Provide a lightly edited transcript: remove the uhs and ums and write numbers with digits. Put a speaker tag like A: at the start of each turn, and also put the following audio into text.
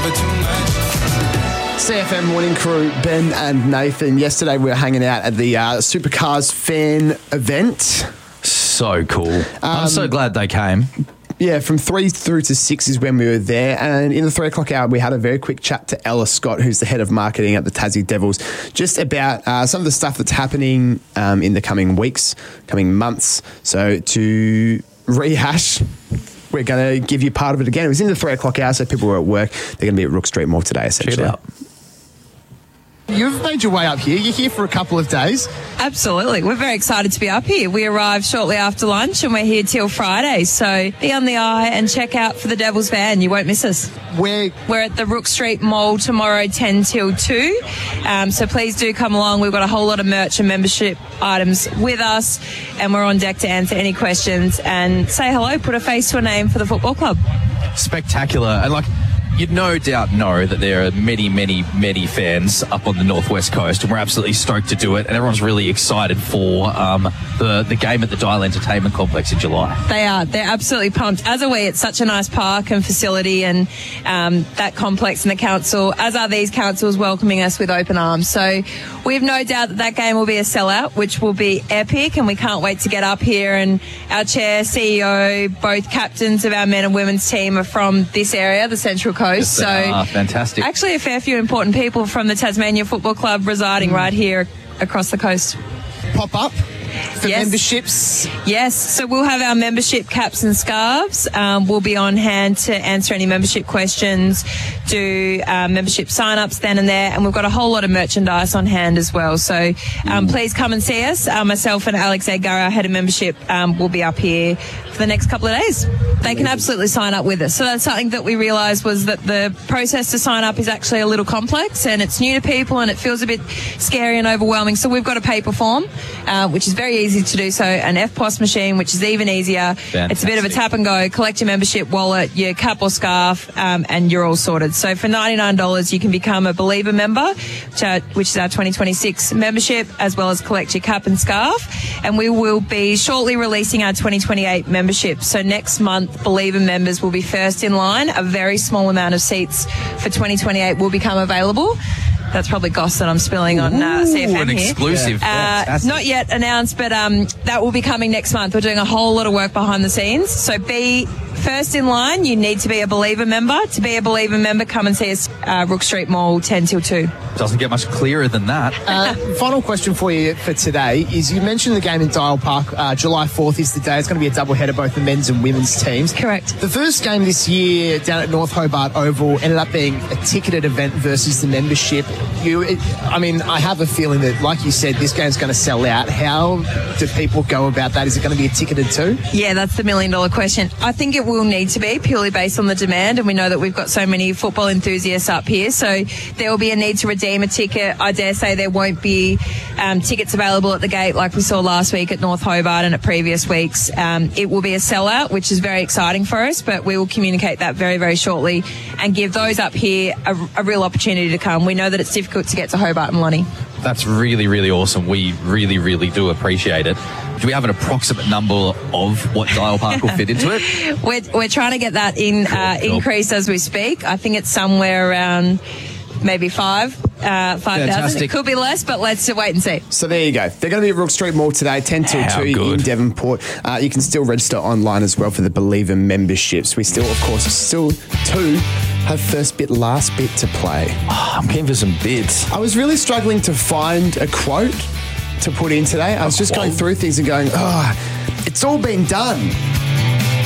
A: never too much.
B: CFM Morning Crew, Ben and Nathan. Yesterday we were hanging out at the Supercars fan event.
C: So cool. I'm so glad they came.
B: Yeah, from 3 through to 6 is when we were there. And in the 3 o'clock hour, we had a very quick chat to Ella Scott, who's the head of marketing at the Tassie Devils, just about some of the stuff that's happening in the coming weeks, coming months. So to rehash, we're going to give you part of it again. It was in the 3 o'clock hour, so people were at work. They're going to be at Rook Street Mall today, essentially.
C: Check it out.
B: You've made your way up here. You're here for a couple of days.
D: Absolutely. We're very excited to be up here. We arrived shortly after lunch and we're here till Friday. So be on the eye and check out for the Devils van. You won't miss us. We're at the Rook Street Mall tomorrow 10 till 2. So please do come along. We've got a whole lot of merch and membership items with us and we're on deck to answer any questions and say hello, put a face to a name for the football club.
C: Spectacular. And you'd no doubt know that there are many, many, many fans up on the northwest coast, and we're absolutely stoked to do it. And everyone's really excited for the game at the Dial Entertainment Complex in July.
D: They are. They're absolutely pumped. As are we. It's such a nice park and facility, and that complex and the council, as are these councils, welcoming us with open arms. So we have no doubt that game will be a sellout, which will be epic, and we can't wait to get up here. And our chair, CEO, both captains of our men and women's team are from this area, the Central Coast.
C: So fantastic.
D: Actually, a fair few important people from the Tasmania Football Club residing right here across the coast.
B: Pop up for memberships.
D: Yes, so we'll have our membership caps and scarves. We'll be on hand to answer any membership questions, do membership sign-ups then and there, and we've got a whole lot of merchandise on hand as well. So please come and see us. Myself and Alex Edgar, our head of membership, will be up here for the next couple of days. They can absolutely sign up with us. So that's something that we realised was that the process to sign up is actually a little complex and it's new to people and it feels a bit scary and overwhelming. So we've got a paper form, which is very easy to do so, an FPOS machine, which is even easier.
C: Fantastic.
D: It's a bit of a tap and go, collect your membership wallet, your cap or scarf, and you're all sorted. So for $99, you can become a Believer member, which is our 2026 membership, as well as collect your cap and scarf. And we will be shortly releasing our 2028 membership. So next month, Believer members will be first in line. A very small amount of seats for 2028 will become available. That's probably goss that I'm spilling on CFM
C: an
D: here.
C: exclusive.
D: Not yet announced, but that will be coming next month. We're doing a whole lot of work behind the scenes. So be first in line. You need to be a Believer member. To be a Believer member, come and see us Rook Street Mall 10 till 2.
C: Doesn't get much clearer than that.
B: Final question for you for today is you mentioned the game in Dial Park. July 4th is the day. It's going to be a doubleheader, both the men's and women's teams.
D: Correct.
B: The first game this year down at North Hobart Oval ended up being a ticketed event versus the membership. I have a feeling that, like you said, this game's going to sell out. How do people go about that? Is it going to be a ticketed too?
D: Yeah, that's the $1 million question. I think it will need to be purely based on the demand, and we know that we've got so many football enthusiasts up here, so there will be a need to redeem a ticket. I dare say there won't be tickets available at the gate like we saw last week at North Hobart and at previous weeks. It will be a sellout, which is very exciting for us, but we will communicate that very, very shortly and give those up here a real opportunity to come. We know that it's difficult to get to Hobart and Lonnie.
C: That's really, really awesome. We really, really do appreciate it. Do we have an approximate number of what Dial Park will fit into it?
D: We're trying to get that increase as we speak. I think it's somewhere around maybe 5,000. It could be less, but let's wait and see.
B: So there you go. They're going to be at Rook Street Mall today, 10 till 2 in Devonport. You can still register online as well for the Believer memberships. We still, of course, two have first bit, last bit to play.
C: I'm keen for some bits.
B: I was really struggling to find a quote to put in today. I was just going through things and going, it's all been done.